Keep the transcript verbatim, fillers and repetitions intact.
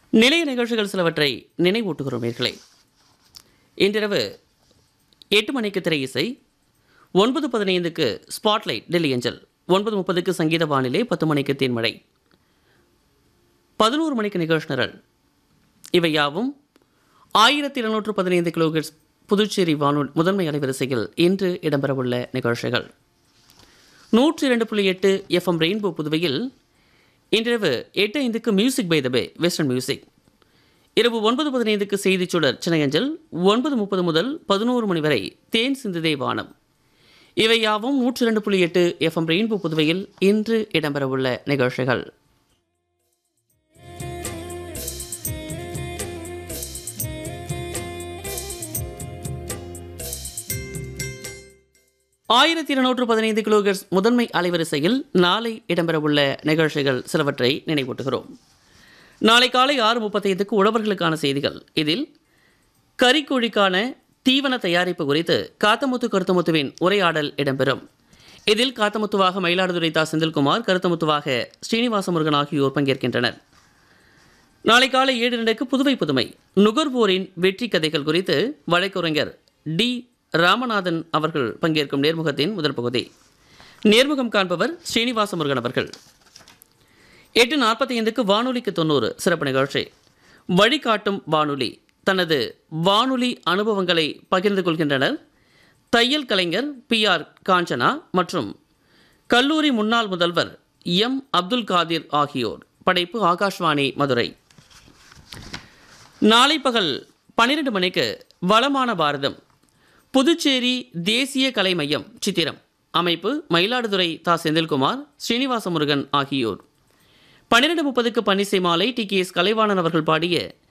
நிலைய நிகழ்ச்சிகள் சிலவற்றை நினைவூட்டுகிறோம் நேர்களே. இன்றிரவு எட்டு மணிக்கு திரை இசை, ஒன்பது பதினைந்துக்கு ஸ்பாட்லைட் டெல்லி ஏஞ்சல், ஒன்பது முப்பதுக்கு சங்கீத வானிலை, பத்து மணிக்கு தேன்மழை, பதினோரு மணிக்கு நிகழ்ச்சி நிரல். இவை யாவும் ஆயிரத்தி இருநூற்று பதினைந்து கிலோஹெர்ட்ஸ் புதுச்சேரி வானொலி முதன்மை அலைவரிசையில் இன்று இடம்பெறவுள்ள நிகழ்ச்சிகள். நூற்றி இரண்டு புள்ளி எட்டு எஃப்எம் ரெயின்போ புதுவையில் இன்றிரவு எட்டு ஐந்துக்கு music by the pay western music, இரவு ஒன்பது பதினைந்துக்கு செய்திச் சுடர் சினையஞ்சல், ஒன்பது முப்பது முதல் பதினோரு மணி வரை தேன் சிந்துதே வானம். இவை யாவும் நூற்றி இரண்டு புள்ளி எட்டு எஃப்எம் ரெயின்போ புதுவையில் இன்று இடம்பெறவுள்ள நிகழ்ச்சிகள். ஆயிரத்தி இருநூற்று பதினைந்து கிலோஹெர்ட்ஸ் முதன்மை அலைவரிசையில் நாளை இடம்பெறவுள்ள நிகழ்ச்சிகள் சிலவற்றை நினைவூட்டுகிறோம். நாளை காலை ஆறு முப்பத்தைந்துக்கு உழவர்களுக்கான செய்திகள். இதில் கறிக்கோழிக்கான தீவன தயாரிப்பு குறித்து காத்தமுத்து கருத்தமுத்துவின் உரையாடல் இடம்பெறும். இதில் காத்தமுத்துவாக மயிலாடுதுறை தா செந்தில்குமார், கருத்தமுத்துவாக ஸ்ரீனிவாச முருகன் ஆகியோர் பங்கேற்கின்றனர். நாளை காலை ஏழு இரண்டுக்கு புதுவை புதுமை நுகர்வோரின் வெற்றி கதைகள் குறித்து வழக்குரைஞர் டி ராமநாதன் அவர்கள் பங்கேற்கும் நேர்முகத்தின் முதல் பகுதி. நேர்முகம் காண்பவர் ஸ்ரீனிவாச முருகன் அவர்கள். எட்டு நாற்பத்தி ஐந்துக்கு வானொலிக்கு தொண்ணூறு சிறப்பு நிகழ்ச்சி. வழிகாட்டும் வானொலி தனது வானொலி அனுபவங்களை பகிர்ந்து கொள்கின்றனர் தையல் கலைஞர் பி ஆர் காஞ்சனா மற்றும் கல்லூரி முன்னாள் முதல்வர் எம் அப்துல் காதிர் ஆகியோர். படைப்பு ஆகாஷ்வாணி மதுரை. நாளை பகல் பன்னிரண்டு மணிக்கு வளமான பாரதம் புதுச்சேரி தேசிய கலை மையம் சித்திரம். அமைப்பு மயிலாடுதுறை தா செந்தில்குமார், ஸ்ரீனிவாச முருகன் ஆகியோர். பன்னிரண்டு முப்பதுக்கு பன்னிசை மாலை டி கே எஸ் கலைவாணன் அவர்கள் பாடிய